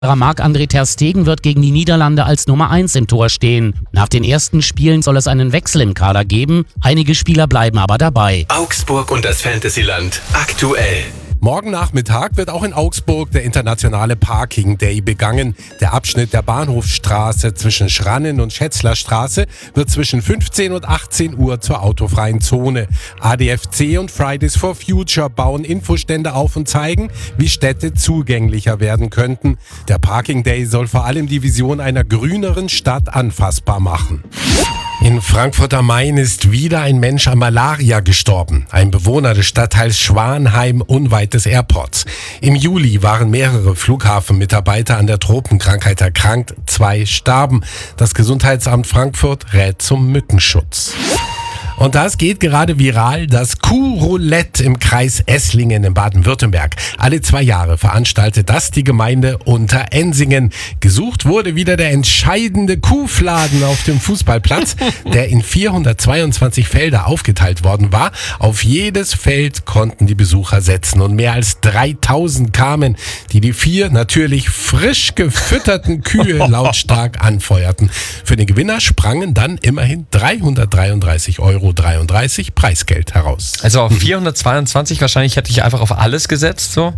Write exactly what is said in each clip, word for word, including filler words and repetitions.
Marc-André ter Stegen wird gegen die Niederlande als Nummer eins im Tor stehen. Nach den ersten Spielen soll es einen Wechsel im Kader geben. Einige Spieler bleiben aber dabei. Augsburg und das Fantasyland aktuell. Morgen Nachmittag wird auch in Augsburg der internationale Parking Day begangen. Der Abschnitt der Bahnhofstraße zwischen Schrannen und Schätzlerstraße wird zwischen fünfzehn und achtzehn Uhr zur autofreien Zone. A D F C und Fridays for Future bauen Infostände auf und zeigen, wie Städte zugänglicher werden könnten. Der Parking Day soll vor allem die Vision einer grüneren Stadt anfassbar machen. In Frankfurt am Main ist wieder ein Mensch an Malaria gestorben. Ein Bewohner des Stadtteils Schwanheim unweit des Airports. Im Juli waren mehrere Flughafenmitarbeiter an der Tropenkrankheit erkrankt. Zwei starben. Das Gesundheitsamt Frankfurt rät zum Mückenschutz. Und das geht gerade viral, das Kuhroulette im Kreis Esslingen in Baden-Württemberg. Alle zwei Jahre veranstaltet das die Gemeinde Unterensingen. Gesucht wurde wieder der entscheidende Kuhfladen auf dem Fußballplatz, der in vierhundertzweiundzwanzig Felder aufgeteilt worden war. Auf jedes Feld konnten die Besucher setzen und mehr als dreitausend kamen, die die vier natürlich frisch gefütterten Kühe lautstark anfeuerten. Für den Gewinner sprangen dann immerhin dreihundertdreiunddreißig Euro dreiunddreißig Preisgeld heraus. Also auf vierhundertzweiundzwanzig wahrscheinlich hätte ich einfach auf alles gesetzt, so.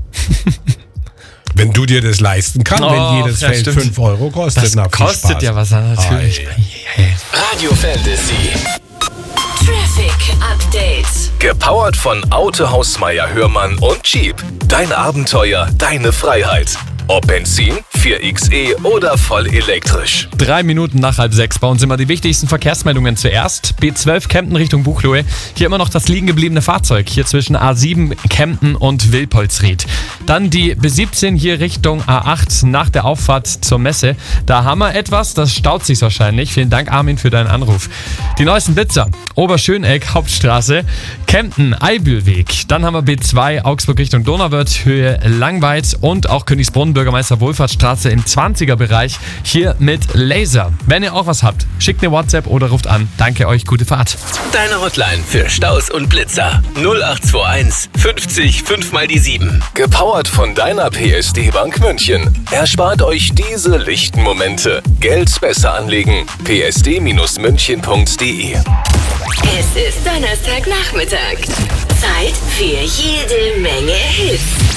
Wenn du dir das leisten kannst, oh, wenn jedes ja, Feld fünf Euro kostet. Das na, kostet Spaß. ja was, natürlich. Oh, yeah. Radio Fantasy. Traffic Update. Gepowert von Autohaus Meier Hörmann und Jeep. Dein Abenteuer, deine Freiheit. Ob Benzin, vier X E oder voll elektrisch. Drei Minuten nach halb sechs. Bei uns immer die wichtigsten Verkehrsmeldungen zuerst. B zwölf Kempten Richtung Buchloe. Hier immer noch das liegen gebliebene Fahrzeug. Hier zwischen A sieben Kempten und Wilpolsried. Dann die B siebzehn hier Richtung A acht nach der Auffahrt zur Messe. Da haben wir etwas, das staut sich wahrscheinlich. Vielen Dank, Armin, für deinen Anruf. Die neuesten Blitzer. Oberschöneck, Hauptstraße. Kempten, Eibülweg. Dann haben wir B zwei Augsburg Richtung Donauwörth, Höhe Langweid und auch Königsbrunn, Bürgermeister Wohlfahrtsstraße im zwanziger Bereich. Hier mit Laser. Wenn ihr auch was habt, schickt eine WhatsApp oder ruft an. Danke euch, gute Fahrt. Deine Hotline für Staus und Blitzer. null acht zwei eins fünfzig fünf mal die sieben. Gepowert von deiner P S D Bank München. Erspart euch diese lichten Momente. Geld besser anlegen. p s d münchen punkt d e. Es ist Donnerstagnachmittag. Zeit für jede Menge Hits.